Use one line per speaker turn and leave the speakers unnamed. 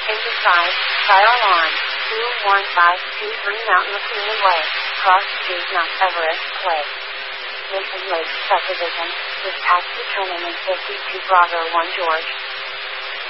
Inside, fire alarm, 21523 Mountain McLean Way, Cross Street, Mount Everest Place. Lincoln Lake Subdivision, with taxi terminal 52 Bravo 1 George.